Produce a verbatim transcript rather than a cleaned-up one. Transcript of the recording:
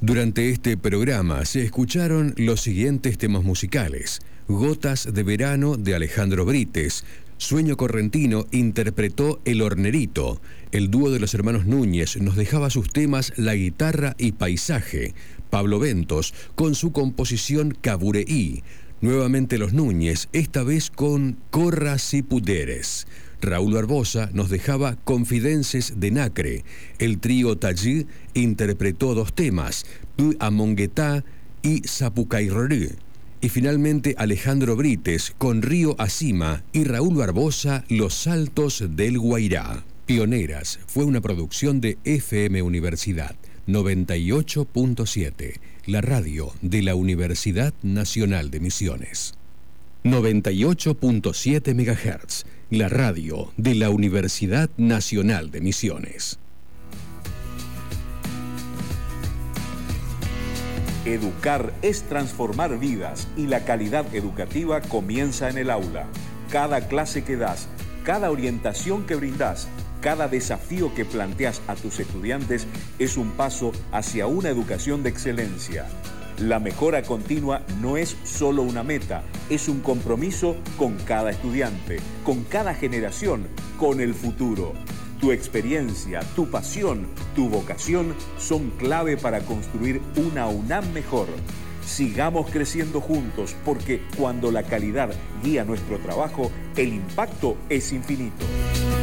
Durante este programa se escucharon los siguientes temas musicales: Gotas de verano de Alejandro Brites, Sueño correntino interpretó El Hornerito. El dúo de los hermanos Núñez nos dejaba sus temas La guitarra y Paisaje. Pablo Ventos con su composición Cabureí. Nuevamente los Núñez, esta vez con Corra si puderes. Raúl Barbosa nos dejaba Confidences de Nacre. El trío Tallí interpretó dos temas, Pu Amonguetá y Sapucairorú. Y finalmente Alejandro Brites con Río Acima y Raúl Barbosa Los Saltos del Guairá. Pioneras fue una producción de F M Universidad noventa y ocho punto siete, la radio de la Universidad Nacional de Misiones. noventa y ocho punto siete megahertz, la radio de la Universidad Nacional de Misiones. Educar es transformar vidas y la calidad educativa comienza en el aula. Cada clase que das, cada orientación que brindas, cada desafío que planteas a tus estudiantes es un paso hacia una educación de excelencia. La mejora continua no es solo una meta, es un compromiso con cada estudiante, con cada generación, con el futuro. Tu experiencia, tu pasión, tu vocación son clave para construir una UNAM mejor. Sigamos creciendo juntos porque cuando la calidad guía nuestro trabajo, el impacto es infinito.